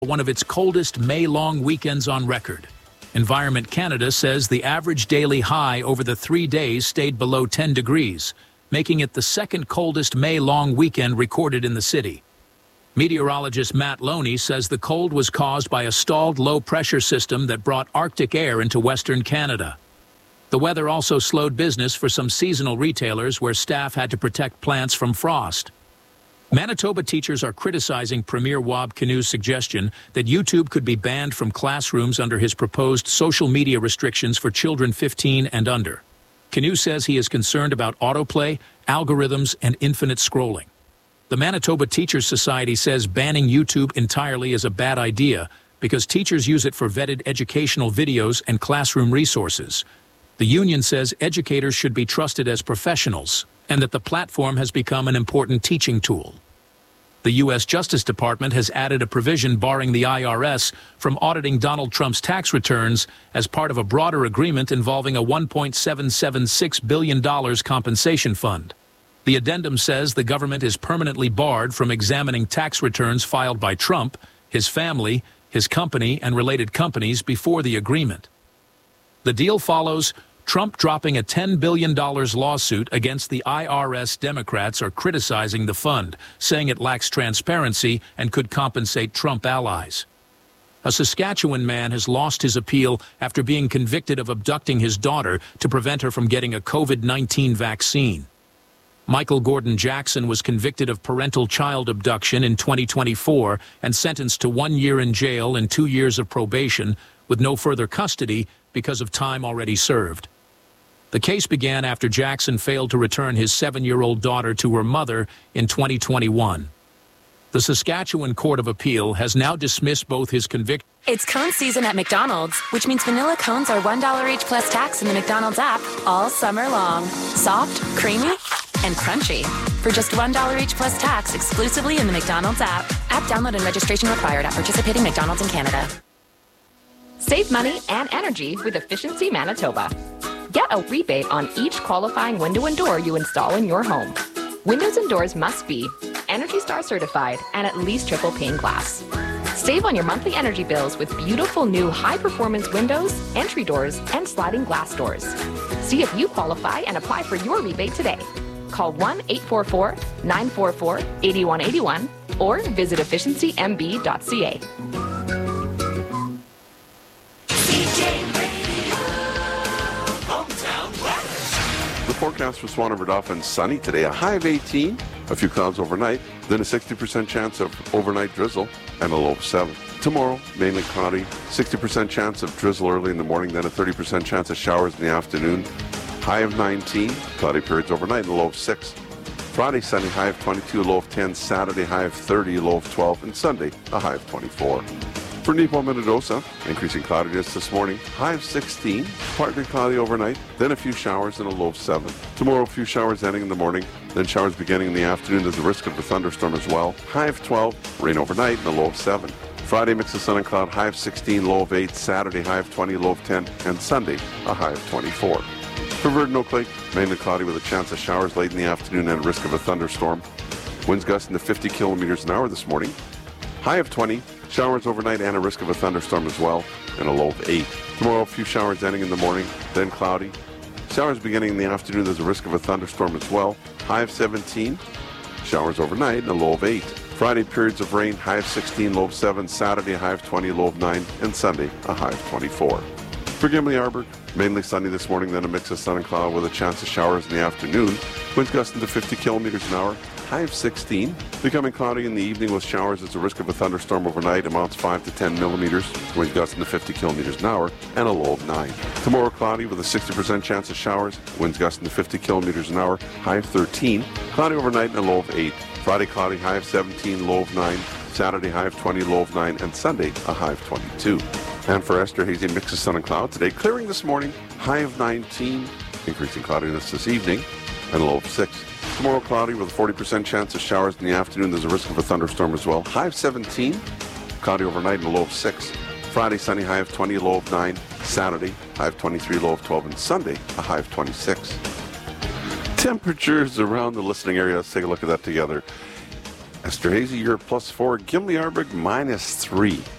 one of its coldest May-long weekends on record. Environment Canada says the average daily high over the 3 days stayed below 10 degrees, making it the second coldest May-long weekend recorded in the city. Meteorologist Matt Loney says the cold was caused by a stalled low-pressure system that brought Arctic air into Western Canada. The weather also slowed business for some seasonal retailers where staff had to protect plants from frost. Manitoba teachers are criticizing Premier Wab Kinew's suggestion that YouTube could be banned from classrooms under his proposed social media restrictions for children 15 and under. Kinew says he is concerned about autoplay, algorithms, and infinite scrolling. The Manitoba Teachers Society says banning YouTube entirely is a bad idea because teachers use it for vetted educational videos and classroom resources. The union says educators should be trusted as professionals and that the platform has become an important teaching tool. The U.S. Justice Department has added a provision barring the IRS from auditing Donald Trump's tax returns as part of a broader agreement involving a $1.776 billion compensation fund. The addendum says the government is permanently barred from examining tax returns filed by Trump, his family, his company, and related companies before the agreement. The deal follows Trump dropping a $10 billion lawsuit against the IRS. Democrats are criticizing the fund, saying it lacks transparency and could compensate Trump allies. A Saskatchewan man has lost his appeal after being convicted of abducting his daughter to prevent her from getting a COVID-19 vaccine. Michael Gordon Jackson was convicted of parental child abduction in 2024 and sentenced to 1 year in jail and 2 years of probation with no further custody because of time already served. The case began after Jackson failed to return his 7-year-old daughter to her mother in 2021. The Saskatchewan Court of Appeal has now dismissed both his conviction. It's cone season at McDonald's, which means vanilla cones are $1 each plus tax in the McDonald's app all summer long. Soft, creamy, and crunchy. For just $1 each plus tax exclusively in the McDonald's app. App download and registration required at participating McDonald's in Canada. Save money and energy with Efficiency Manitoba. Get a rebate on each qualifying window and door you install in your home. Windows and doors must be ENERGY STAR certified and at least triple pane glass. Save on your monthly energy bills with beautiful new high-performance windows, entry doors, and sliding glass doors. See if you qualify and apply for your rebate today. Call 1-844-944-8181 or visit efficiencymb.ca. The forecast for Swan River Dauphin, sunny today, a high of 18, a few clouds overnight, then a 60% chance of overnight drizzle and a low of 7. Tomorrow, mainly cloudy, 60% chance of drizzle early in the morning, then a 30% chance of showers in the afternoon, high of 19, cloudy periods overnight and a low of 6. Friday, sunny, high of 22, low of 10, Saturday, high of 30, low of 12, and Sunday, a high of 24. For Nepo Minnedosa, increasing cloudiness this morning, high of 16, partly cloudy overnight, then a few showers and a low of 7. Tomorrow, a few showers ending in the morning, then showers beginning in the afternoon. There's a risk of a thunderstorm as well. High of 12, rain overnight and a low of 7. Friday, mix of sun and cloud, high of 16, low of 8. Saturday, high of 20, low of 10. And Sunday, a high of 24. For Virden Oak Lake, mainly cloudy with a chance of showers late in the afternoon and a risk of a thunderstorm. Winds gusting to 50 kilometers an hour this morning. High of 20, showers overnight and a risk of a thunderstorm as well, and a low of 8. Tomorrow, a few showers ending in the morning, then cloudy. Showers beginning in the afternoon, there's a risk of a thunderstorm as well. High of 17, showers overnight, and a low of 8. Friday, periods of rain, high of 16, low of 7. Saturday, high of 20, low of 9. And Sunday, a high of 24. For Gimli-Arbour, mainly sunny this morning, then a mix of sun and cloud with a chance of showers in the afternoon. Winds gusting to 50 kilometers an hour. High of 16, becoming cloudy in the evening with showers as a risk of a thunderstorm overnight, amounts 5 to 10 millimeters, winds gusting to 50 kilometers an hour, and a low of 9. Tomorrow, cloudy with a 60% chance of showers, winds gusting to 50 kilometers an hour, high of 13, cloudy overnight and a low of 8. Friday, cloudy, high of 17, low of 9. Saturday, high of 20, low of 9, and Sunday, a high of 22. And for Esther, hazy mix of sun and cloud today, clearing this morning, high of 19, increasing cloudiness this evening, and a low of 6. Tomorrow, cloudy with a 40% chance of showers in the afternoon. There's a risk of a thunderstorm as well. High of 17, cloudy overnight and a low of 6. Friday, sunny, high of 20, low of 9. Saturday, high of 23, low of 12. And Sunday, a high of 26. Temperatures around the listening area. Let's take a look at that together. Esterhazy, you're +4. Gimli Arbrig, -3.